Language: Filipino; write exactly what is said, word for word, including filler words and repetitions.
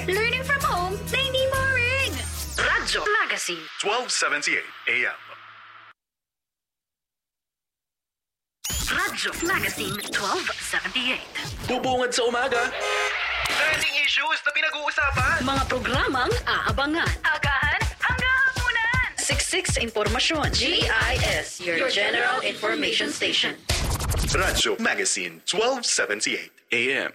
Learning from home na hindi boring. Radyo Magazine. twelve seventy-eight A M. Radyo Magazine twelve seventy-eight. Bubungad sa umaga. Trending issues na pinag-uusapan. Mga programang aabangan. Agahan hanggang hapunan. Siksik sa impormasyon. G I S, your general information station. Radyo Magazine twelve seventy-eight A M.